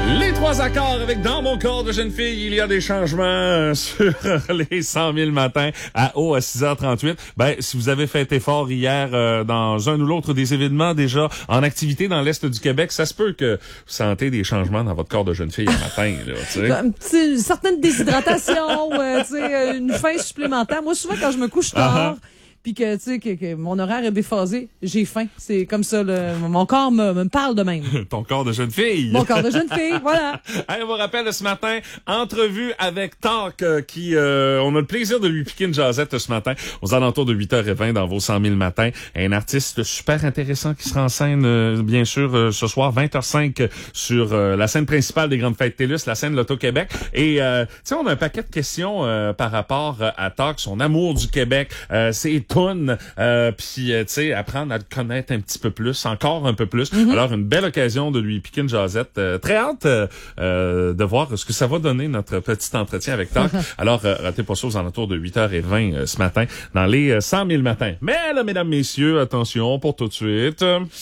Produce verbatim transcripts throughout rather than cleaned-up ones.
Les trois accords avec Dans mon corps de jeune fille, il y a des changements sur les cent mille matins à eau à six heures trente-huit. Ben, si vous avez fait effort hier euh, dans un ou l'autre des événements déjà en activité dans l'Est du Québec, ça se peut que vous sentez des changements dans votre corps de jeune fille un matin, là, tu sais. Un petit, une certaine déshydratation, euh, tu sais, une faim supplémentaire. Moi, souvent, quand je me couche tard, uh-huh. puis que, tu sais, que, que mon horaire est déphasé, j'ai faim. C'est comme ça, le, mon corps me, me parle de même. Ton corps de jeune fille. Mon corps de jeune fille, voilà. Hey, on vous rappelle ce matin, entrevue avec Talk, euh, qui, euh, on a le plaisir de lui piquer une jasette ce matin, aux alentours de huit heures vingt dans vos cent mille matins. Un artiste super intéressant qui sera en scène, euh, bien sûr, euh, ce soir, vingt heures cinq, sur euh, la scène principale des Grandes Fêtes TELUS, la scène Loto-Québec. Et, euh, tu sais, on a un paquet de questions euh, par rapport à Talk, son amour du Québec, euh, ses tunes, euh, puis, euh, tu sais, apprendre à le connaître un petit peu plus, encore un peu plus. Mm-hmm. Alors, une belle occasion de lui piquer une jasette. Euh, très hâte euh, euh, de voir ce que ça va donner, notre petit entretien avec Talk. Alors, euh, ratez pas ça aux alentours de huit heures vingt euh, ce matin, dans les euh, cent mille matins. Mais là, mesdames, messieurs, attention pour tout de suite.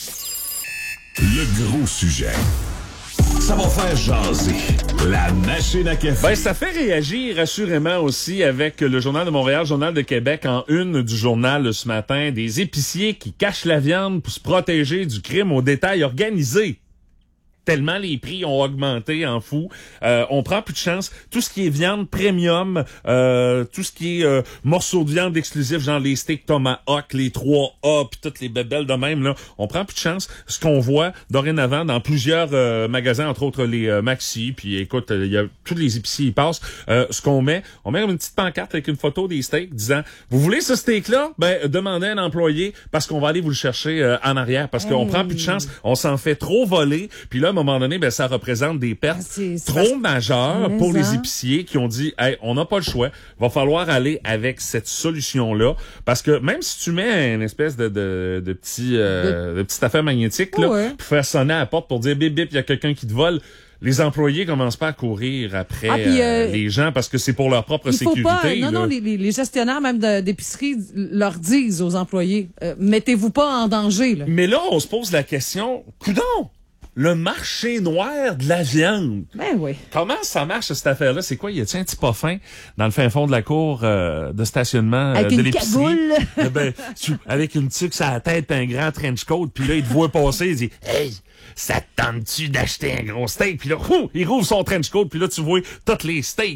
Le gros sujet. Ça va faire jaser. La machine à café. Ben, ça fait réagir assurément aussi avec le Journal de Montréal, Journal de Québec, en une du journal ce matin, des épiciers qui cachent la viande pour se protéger du crime au détail organisé. Tellement les prix ont augmenté en fou. Euh, on prend plus de chance. Tout ce qui est viande premium, euh, tout ce qui est euh, morceaux de viande exclusifs, genre les steaks Tomahawk, les trois A, puis toutes les bébelles de même, là, on prend plus de chance. Ce qu'on voit dorénavant dans plusieurs euh, magasins, entre autres les euh, Maxi, puis écoute, il y a tous les épiciers, ils passent. Euh, ce qu'on met, on met une petite pancarte avec une photo des steaks disant, vous voulez ce steak-là? Ben, demandez à un employé parce qu'on va aller vous le chercher euh, en arrière parce qu'on mmh. prend plus de chance. On s'en fait trop voler. Puis là, à un moment donné, ben ça représente des pertes c'est, c'est trop majeures pour les épiciers qui ont dit, hey, on n'a pas le choix, va falloir aller avec cette solution-là, parce que même si tu mets une espèce de de, de petit euh, de... de petite affaire magnétique là, ouais. pour faire sonner à la porte pour dire bip bip, il y a quelqu'un qui te vole. Les employés commencent pas à courir après ah, puis, euh, euh, les gens parce que c'est pour leur propre il sécurité. Faut pas, non, là. non, les, les gestionnaires même de, d'épicerie leur disent aux employés, euh, mettez-vous pas en danger. Là. Mais là, on se pose la question, coudonc! Le marché noir de la viande. Ben oui. Comment ça marche, cette affaire-là? C'est quoi? Y a-t-il un petit pas fin dans le fin fond de la cour euh, de stationnement avec euh, de une l'épicerie? Cagoule. ben, tu, avec une tuque sur la tête et un grand trench coat, puis là, il te voit passer, il dit « Hey, ça te tente-tu d'acheter un gros steak? » Puis là, ouh, il rouvre son trench coat, puis là, tu vois toutes les steaks